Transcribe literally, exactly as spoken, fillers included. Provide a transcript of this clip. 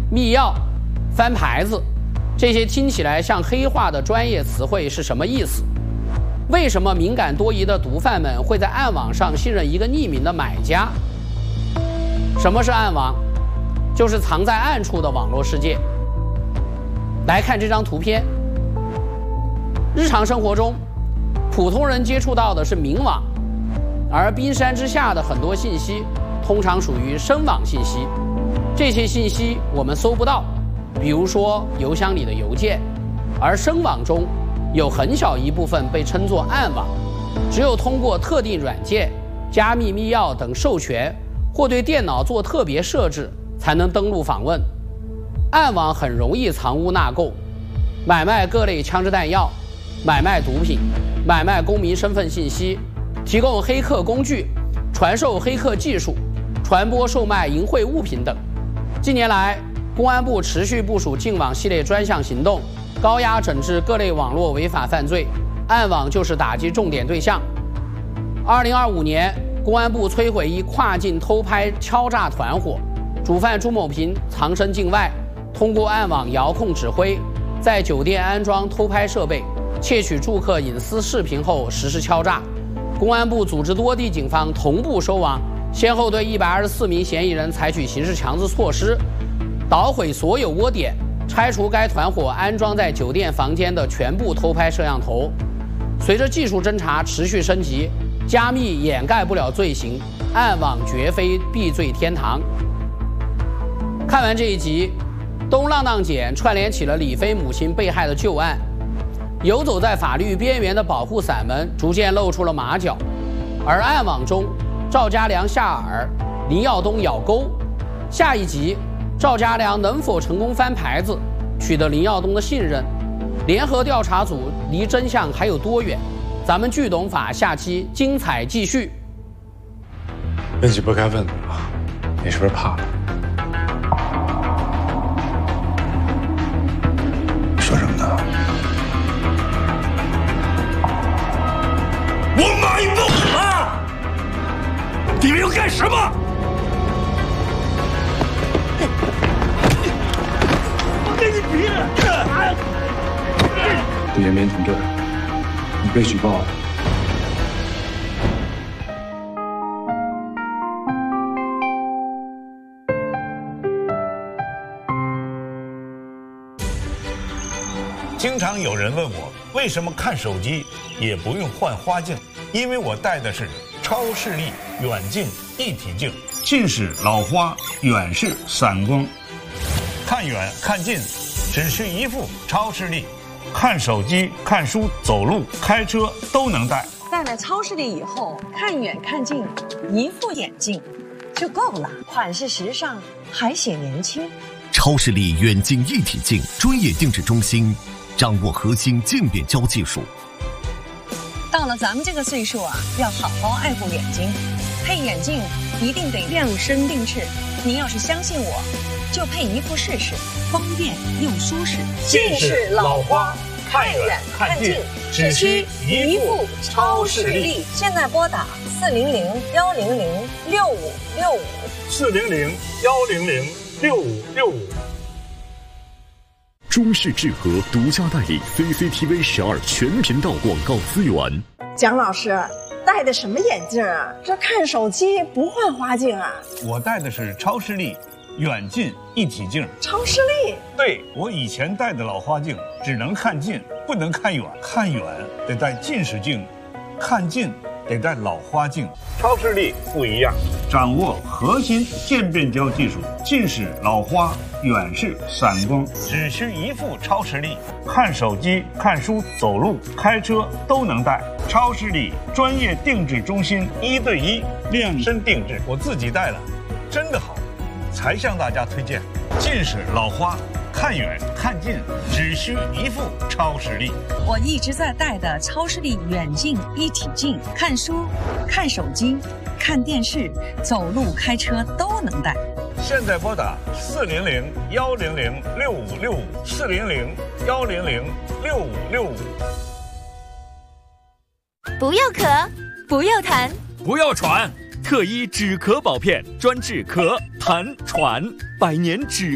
密钥、翻牌子，这些听起来像黑话的专业词汇是什么意思？为什么敏感多疑的毒贩们会在暗网上信任一个匿名的买家？什么是暗网？就是藏在暗处的网络世界。来看这张图片，日常生活中，普通人接触到的是明网，而冰山之下的很多信息通常属于深网信息，这些信息我们搜不到，比如说邮箱里的邮件。而深网中有很小一部分被称作暗网，只有通过特定软件、加密密钥等授权，或对电脑做特别设置，才能登录访问。暗网很容易藏污纳垢，买卖各类枪支弹药，买卖毒品，买卖公民身份信息，提供黑客工具，传授黑客技术，传播售卖淫秽物品等。近年来，公安部持续部署净网系列专项行动，高压整治各类网络违法犯罪，暗网就是打击重点对象。二零二五年，公安部摧毁一跨境偷拍敲诈团伙，主犯朱某平藏身境外，通过暗网遥控指挥，在酒店安装偷拍设备，窃取住客隐私视频后实施敲诈。公安部组织多地警方同步收网，先后对一百二十四名嫌疑人采取刑事强制措施，捣毁所有窝点，拆除该团伙安装在酒店房间的全部偷拍摄像头。随着技术侦查持续升级，加密掩盖不了罪行，暗网绝非避罪天堂。看完这一集，东浪浪姐串联起了李飞母亲被害的旧案，游走在法律边缘的保护伞们逐渐露出了马脚，而暗网中赵家良下饵，林耀东咬钩。下一集，赵家良能否成功翻牌子，取得林耀东的信任？联合调查组离真相还有多远？咱们剧懂法下期精彩继续。 问起不该问的，你是不是怕了？ 说什么呢？ 我买不啊！你们要干什么？我跟你比了！ 杜延边同志，你被举报了。 经常有人问我，为什么看手机也不用换花镜？因为我戴的是超视力远近一体镜，近视、老花、远视、散光，看远看近只需一副超视力，看手机、看书、走路、开车都能戴。 戴了超视力以后，看远看近，一副眼镜就够了，款式时尚，还显年轻。 超视力远近一体镜专业定制中心，掌握核心渐变焦技术。 到了咱们这个岁数啊，要好好爱护眼睛，配眼镜一定得量身定制。您要是相信我，就配一副试试，方便又舒适。 近视、老花，看远看近，只需一副超视力。 现在拨打四零零幺零零六五六五， 四零零幺零零六五六五。 中视智和独家代理 C C T V 十二全频道广告资源。 蒋老师戴的什么眼镜啊？这看手机不换花镜啊？ 我戴的是超视力远近一体镜。 超视力？ 对，我以前戴的老花镜只能看近，不能看远。看远得戴近视镜，看近得戴老花镜。超视力不一样，掌握核心渐变焦技术，近视、老花、远视、散光，只需一副超视力，看手机、看书、走路、开车都能戴。超视力专业定制中心，一对一量身定制，我自己戴了，真的好，才向大家推荐。近视、老花，看远看近只需一副超视力。 我一直在戴的超视力远近一体镜，看书、看手机、看电视、走路、开车都能戴。 现在拨打四零零幺零零六五六五，四零零幺零零六五六五。 不要咳，不要痰， 不要喘，特医止咳宝片专治咳、痰、喘，百年止